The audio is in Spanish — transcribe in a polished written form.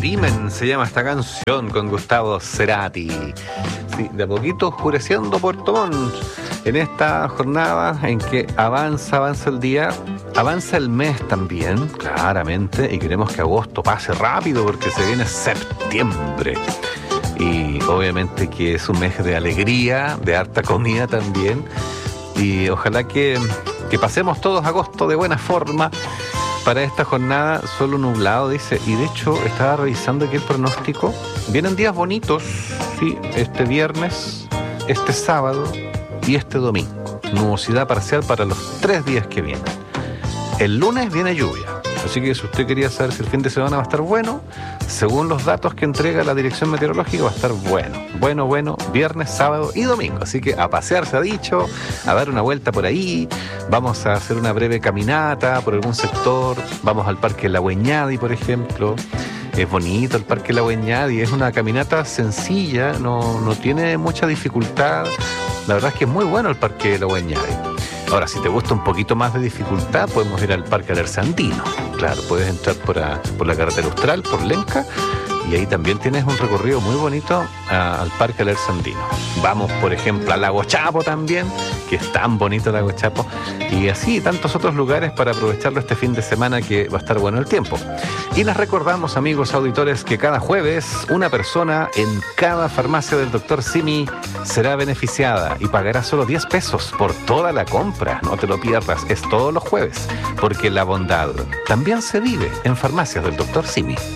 Crimen se llama esta canción con Gustavo Cerati. Sí, de a poquito oscureciendo Puerto Montt en esta jornada en que avanza el día, avanza el mes también, claramente, y queremos que agosto pase rápido porque se viene septiembre. Y obviamente que es un mes de alegría, de harta comida también. Y ojalá que pasemos todos agosto de buena forma. Para esta jornada solo nublado, dice, y de hecho estaba revisando aquí el pronóstico. Vienen días bonitos, sí, este viernes, este sábado y este domingo. Nubosidad parcial para los 3 días que vienen. El lunes viene lluvia, así que si usted quería saber si el fin de semana va a estar bueno, según los datos que entrega la Dirección Meteorológica va a estar bueno, viernes, sábado y domingo. Así que a pasear se ha dicho, a dar una vuelta por ahí, vamos a hacer una breve caminata por algún sector, vamos al Parque La Hueñadi, por ejemplo. Es bonito el Parque La Hueñadi, es una caminata sencilla, no tiene mucha dificultad. La verdad es que es muy bueno el Parque La Hueñadi. Ahora, si te gusta un poquito más de dificultad, podemos ir al Parque Alerce Andino. Claro, puedes entrar por la carretera Austral, por Lenca, y ahí también tienes un recorrido muy bonito al Parque Alerce Andino. Vamos, por ejemplo, a Lago Chapo también, que es tan bonito Lago Chapo, y así tantos otros lugares para aprovecharlo este fin de semana que va a estar bueno el tiempo. Y les recordamos, amigos auditores, que cada jueves una persona en cada farmacia del Dr. Simi será beneficiada y pagará solo 10 pesos por toda la compra. No te lo pierdas, es todos los jueves, porque la bondad también se vive en farmacias del Dr. Simi.